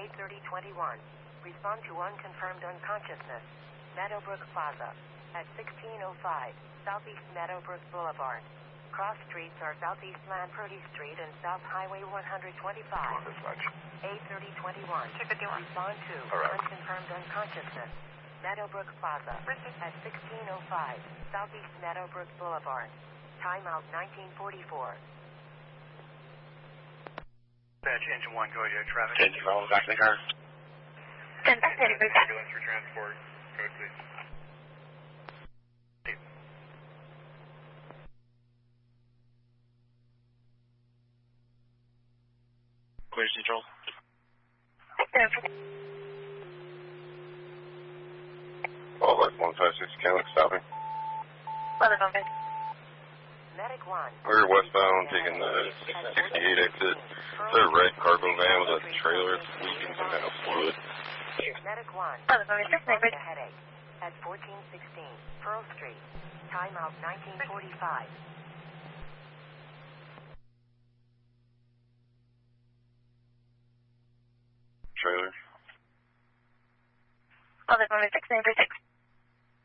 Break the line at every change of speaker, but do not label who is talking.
8:30:21. Respond to unconfirmed unconsciousness. Meadowbrook Plaza. At 1605 Southeast Meadowbrook Boulevard. Cross streets are Southeast Lamperty Street and South Highway 125. 8:30:21.
251.
Respond to unconfirmed unconsciousness. Meadowbrook Plaza. At 1605 Southeast Meadowbrook Boulevard. Timeout 1944.
Dispatch, engine 1, go ahead, traffic.
Engine 1, back in the car.
Ambulance for transport, code please.
Clear control. All right, 156, Canuck stopping.
Medic 1.
We're westbound, taking the 68 exit. The red cargo van with a trailer. It's leaking some kind of fluid.
Medic 1. Respond to headache. At 1416 Pearl Street. Timeout 1945.
Trailer.
696.